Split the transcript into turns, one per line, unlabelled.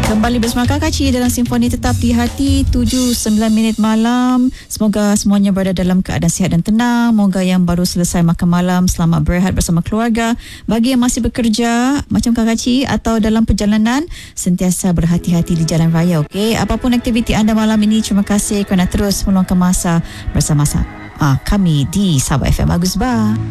Kembali bersama Kakak Ci dalam Simfoni Tetap di Hati 7.09 malam. Semoga semuanya berada dalam keadaan sihat dan tenang. Moga yang baru selesai makan malam selamat berehat bersama keluarga. Bagi yang masih bekerja macam Kakak Ci atau dalam perjalanan, sentiasa berhati-hati di jalan raya, okey? Apapun aktiviti anda malam ini, terima kasih kerana terus meluangkan masa bersama kami di Sabah FM Agus Bah.